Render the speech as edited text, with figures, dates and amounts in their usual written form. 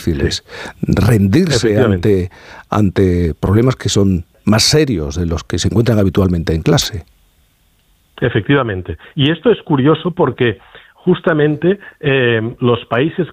difíciles, rendirse ante problemas que son más serios de los que se encuentran habitualmente en clase. Efectivamente. Y esto es curioso porque justamente los países